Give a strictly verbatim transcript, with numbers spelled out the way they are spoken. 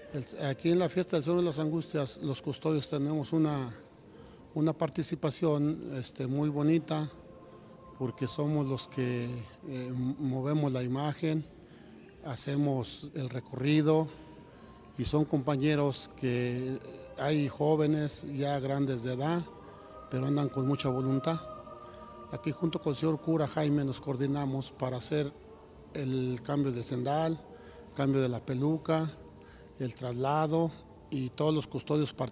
El- aquí en la fiesta del Cerro de las Angustias, los custodios tenemos una, una participación este, muy bonita porque somos los que eh, movemos la imagen, hacemos el recorrido y son compañeros que hay jóvenes ya grandes de edad, pero andan con mucha voluntad. Aquí junto con el señor cura Jaime nos coordinamos para hacer el cambio del cendal, cambio de la peluca, el traslado y todos los custodios participan.